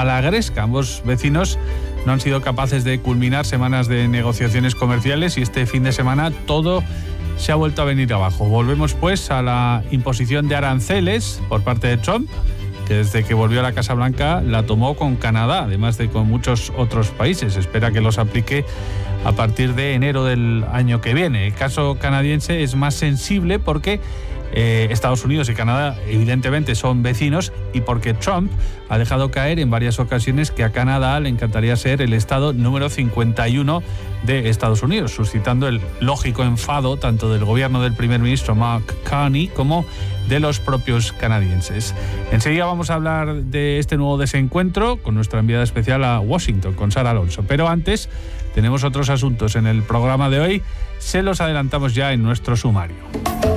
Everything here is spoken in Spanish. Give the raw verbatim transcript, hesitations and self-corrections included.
a la gresca. Ambos vecinos no han sido capaces de culminar semanas de negociaciones comerciales y este fin de semana todo se ha vuelto a venir abajo. Volvemos pues a la imposición de aranceles por parte de Trump, que desde que volvió a la Casa Blanca la tomó con Canadá, además de con muchos otros países. Espera que los aplique a partir de enero del año que viene. El caso canadiense es más sensible porque eh, Estados Unidos y Canadá evidentemente son vecinos y porque Trump ha dejado caer en varias ocasiones que a Canadá le encantaría ser el estado número cincuenta y uno de Estados Unidos, suscitando el lógico enfado tanto del gobierno del primer ministro Mark Carney como de los propios canadienses. Enseguida vamos a hablar de este nuevo desencuentro con nuestra enviada especial a Washington, con Sara Alonso. Pero antes tenemos otros asuntos en el programa de hoy, se los adelantamos ya en nuestro sumario.